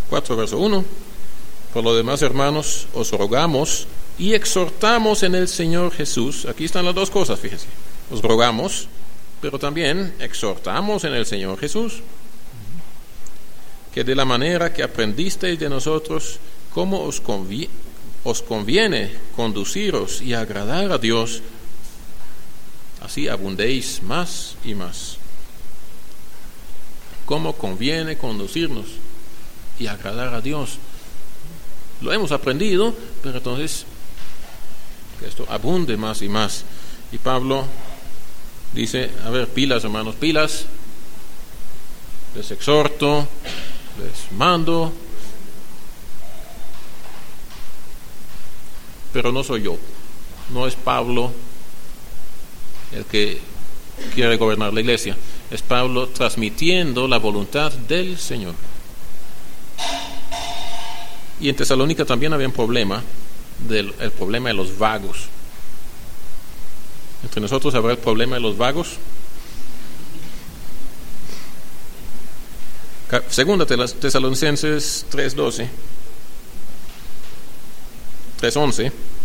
4, verso 1. Por lo demás, hermanos, os rogamos y exhortamos en el Señor Jesús. Aquí están las dos cosas, fíjense. Os rogamos, pero también exhortamos en el Señor Jesús, que de la manera que aprendisteis de nosotros, cómo os conviene conduciros y agradar a Dios, así abundéis más y más. Cómo conviene conducirnos y agradar a Dios. Lo hemos aprendido, pero entonces que esto abunde más y más. Y Pablo dice, a ver, pilas, hermanos, pilas. Les exhorto, les mando, pero no soy yo. No es Pablo el que quiere gobernar la iglesia. Es Pablo transmitiendo la voluntad del Señor. Y en Tesalónica también había un problema, el problema de los vagos. Entre nosotros habrá el problema de los vagos. Segunda Tesalonicenses 3:11, 3:11.